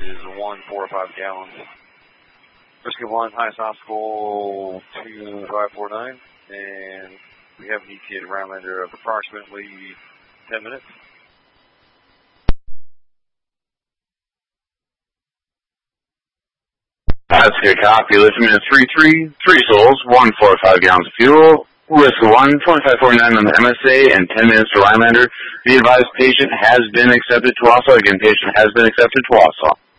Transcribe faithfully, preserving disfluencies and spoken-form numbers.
is one four five gallons. Rescue one, highest obstacle two five four nine, and we have an E T A to Rhinelander of approximately ten minutes. That's good copy. Listen minutes three three, three souls, one four five gallons of fuel. Risk one, twenty-five forty-nine on the M S A, and ten minutes to Rhinelander. Be advised, patient has been accepted to Wausau. Again, patient has been accepted to Wausau.